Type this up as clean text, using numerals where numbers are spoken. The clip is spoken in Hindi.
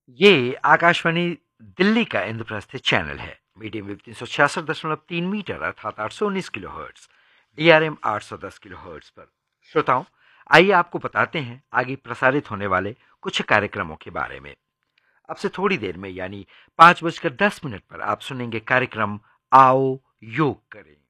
ये आकाशवाणी दिल्ली का इंद्रप्रस्थ चैनल है। मीडियम वेव 366.3 मीटर अर्थात 819 kilo hertz, DRM 810 kilo hertz पर। श्रोताओं, आइए आपको बताते हैं आगे प्रसारित होने वाले कुछ कार्यक्रमों के बारे में। अब से थोड़ी देर में यानी 5:10 पर आप सुनेंगे कार्यक्रम आओ योग करें।